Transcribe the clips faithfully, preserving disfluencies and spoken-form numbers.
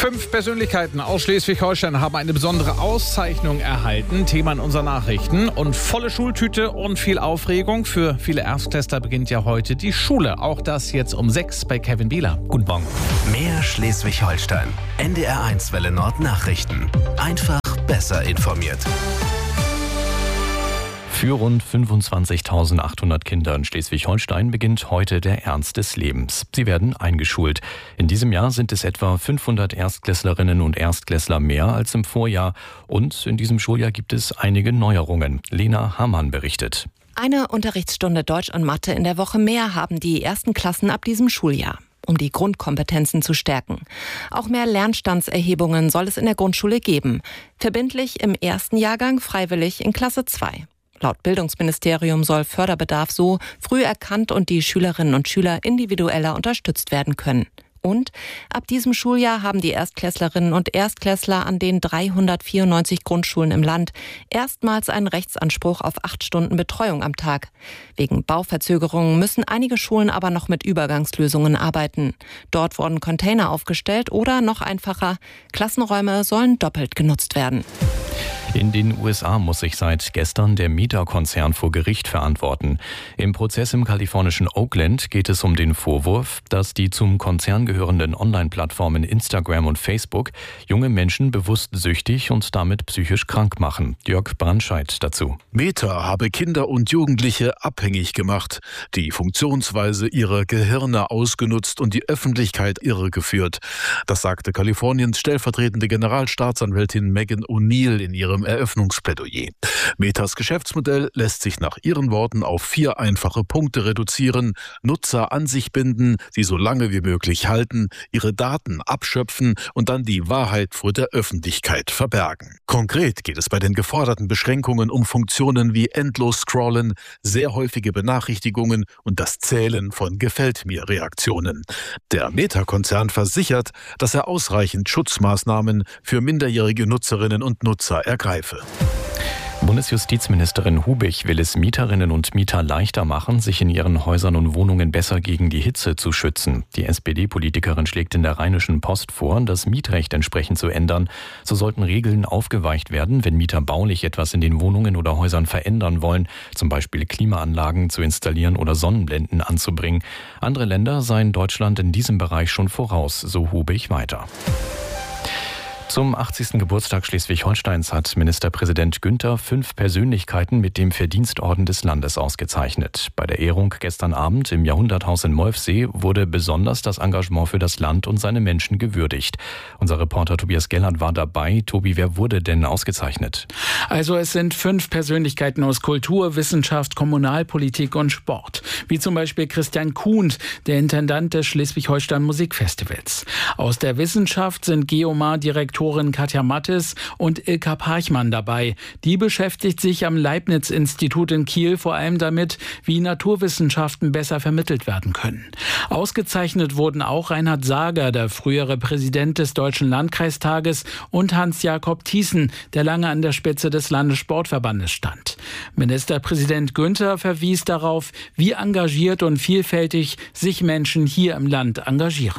Fünf Persönlichkeiten aus Schleswig-Holstein haben eine besondere Auszeichnung erhalten. Thema in unseren Nachrichten. Und volle Schultüte und viel Aufregung. Für viele Erstklässler beginnt ja heute die Schule. Auch das jetzt um sechs bei Kevin Bieler. Guten Morgen. Mehr Schleswig-Holstein. N D R eins Welle Nord Nachrichten. Einfach besser informiert. Für rund fünfundzwanzigtausendachthundert Kinder in Schleswig-Holstein beginnt heute der Ernst des Lebens. Sie werden eingeschult. In diesem Jahr sind es etwa fünfhundert Erstklässlerinnen und Erstklässler mehr als im Vorjahr. Und in diesem Schuljahr gibt es einige Neuerungen. Lena Hamann berichtet. Eine Unterrichtsstunde Deutsch und Mathe in der Woche mehr haben die ersten Klassen ab diesem Schuljahr, um die Grundkompetenzen zu stärken. Auch mehr Lernstandserhebungen soll es in der Grundschule geben. Verbindlich im ersten Jahrgang, freiwillig in Klasse zwei. Laut Bildungsministerium soll Förderbedarf so früh erkannt und die Schülerinnen und Schüler individueller unterstützt werden können. Und ab diesem Schuljahr haben die Erstklässlerinnen und Erstklässler an den dreihundertvierundneunzig Grundschulen im Land erstmals einen Rechtsanspruch auf acht Stunden Betreuung am Tag. Wegen Bauverzögerungen müssen einige Schulen aber noch mit Übergangslösungen arbeiten. Dort wurden Container aufgestellt oder noch einfacher, Klassenräume sollen doppelt genutzt werden. In den U S A muss sich seit gestern der Meta-Konzern vor Gericht verantworten. Im Prozess im kalifornischen Oakland geht es um den Vorwurf, dass die zum Konzern gehörenden Online-Plattformen Instagram und Facebook junge Menschen bewusst süchtig und damit psychisch krank machen. Jörg Brandscheid dazu. Meta habe Kinder und Jugendliche abhängig gemacht, die Funktionsweise ihrer Gehirne ausgenutzt und die Öffentlichkeit irregeführt. Das sagte Kaliforniens stellvertretende Generalstaatsanwältin Megan O'Neill in ihrem Eröffnungsplädoyer. Metas Geschäftsmodell lässt sich nach ihren Worten auf vier einfache Punkte reduzieren: Nutzer an sich binden, sie so lange wie möglich halten, ihre Daten abschöpfen und dann die Wahrheit vor der Öffentlichkeit verbergen. Konkret geht es bei den geforderten Beschränkungen um Funktionen wie endlos Scrollen, sehr häufige Benachrichtigungen und das Zählen von Gefällt-mir-Reaktionen. Der Meta-Konzern versichert, dass er ausreichend Schutzmaßnahmen für minderjährige Nutzerinnen und Nutzer ergreife. Bundesjustizministerin Hubich will es Mieterinnen und Mieter leichter machen, sich in ihren Häusern und Wohnungen besser gegen die Hitze zu schützen. Die S P D-Politikerin schlägt in der Rheinischen Post vor, das Mietrecht entsprechend zu ändern. So sollten Regeln aufgeweicht werden, wenn Mieter baulich etwas in den Wohnungen oder Häusern verändern wollen, zum Beispiel Klimaanlagen zu installieren oder Sonnenblenden anzubringen. Andere Länder seien Deutschland in diesem Bereich schon voraus, so Hubich weiter. Zum achtzigsten Geburtstag Schleswig-Holsteins hat Ministerpräsident Günther fünf Persönlichkeiten mit dem Verdienstorden des Landes ausgezeichnet. Bei der Ehrung gestern Abend im Jahrhunderthaus in Molfsee wurde besonders das Engagement für das Land und seine Menschen gewürdigt. Unser Reporter Tobias Gellert war dabei. Tobi, wer wurde denn ausgezeichnet? Also es sind fünf Persönlichkeiten aus Kultur, Wissenschaft, Kommunalpolitik und Sport. Wie zum Beispiel Christian Kuhnt, der Intendant des Schleswig-Holstein Musikfestivals. Aus der Wissenschaft sind Geomar-Direktor Katja Mattes und Ilka Parchmann dabei. Die beschäftigt sich am Leibniz-Institut in Kiel vor allem damit, wie Naturwissenschaften besser vermittelt werden können. Ausgezeichnet wurden auch Reinhard Sager, der frühere Präsident des Deutschen Landkreistages, und Hans-Jakob Thiessen, der lange an der Spitze des Landessportverbandes stand. Ministerpräsident Günther verwies darauf, wie engagiert und vielfältig sich Menschen hier im Land engagieren.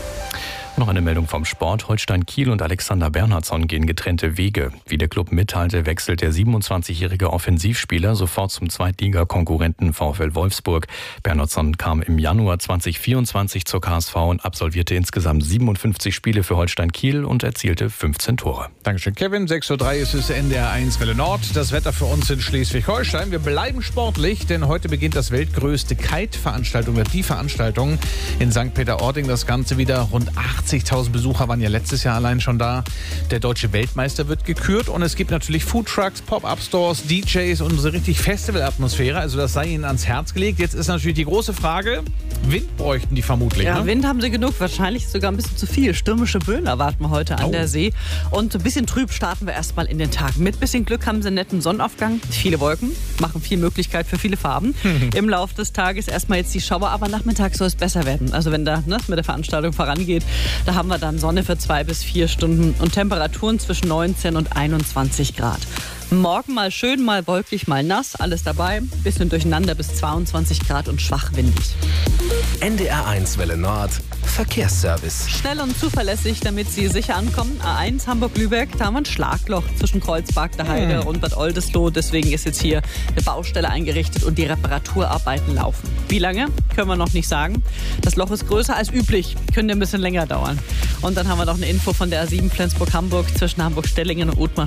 Noch eine Meldung vom Sport. Holstein Kiel und Alexander Bernhardsson gehen getrennte Wege. Wie der Club mitteilte, wechselt der siebenundzwanzigjährige Offensivspieler sofort zum Zweitliga-Konkurrenten VfL Wolfsburg. Bernhardsson kam im Januar zweitausendvierundzwanzig zur K S V und absolvierte insgesamt siebenundfünfzig Spiele für Holstein Kiel und erzielte fünfzehn Tore. Dankeschön, Kevin. sechs Uhr drei ist es N D R eins Welle Nord. Das Wetter für uns in Schleswig-Holstein. Wir bleiben sportlich, denn heute beginnt das weltgrößte Kite-Veranstaltung, oder die Veranstaltung in Sankt Peter-Ording. Das Ganze wieder rund achtzigtausend Besucher waren ja letztes Jahr allein schon da. Der deutsche Weltmeister wird gekürt und es gibt natürlich Foodtrucks, Pop-Up-Stores, D Js und so richtig Festival-Atmosphäre. Also das sei ihnen ans Herz gelegt. Jetzt ist natürlich die große Frage, Wind bräuchten die vermutlich. Ja, ne? Wind haben sie genug, wahrscheinlich sogar ein bisschen zu viel. Stürmische Böen erwarten wir heute an oh. der See. Und ein bisschen trüb starten wir erstmal in den Tag. Mit bisschen Glück haben sie einen netten Sonnenaufgang. Viele Wolken, machen viel Möglichkeit für viele Farben. Im Laufe des Tages erstmal jetzt die Schauer, aber nachmittags soll es besser werden. Also wenn da ne, mit der Veranstaltung vorangeht, da haben wir dann Sonne für zwei bis vier Stunden und Temperaturen zwischen neunzehn und einundzwanzig Grad. Morgen mal schön, mal wolkig, mal nass, alles dabei. Bisschen durcheinander bis zweiundzwanzig Grad und schwach windig. N D R eins Welle Nord, Verkehrsservice. Schnell und zuverlässig, damit Sie sicher ankommen. A eins Hamburg-Lübeck, da haben wir ein Schlagloch zwischen Kreuzberg, der Heide und Bad Oldesloe. Deswegen ist jetzt hier eine Baustelle eingerichtet und die Reparaturarbeiten laufen. Wie lange? Können wir noch nicht sagen. Das Loch ist größer als üblich, könnte ein bisschen länger dauern. Und dann haben wir noch eine Info von der A sieben Flensburg-Hamburg zwischen Hamburg-Stellingen und Othmar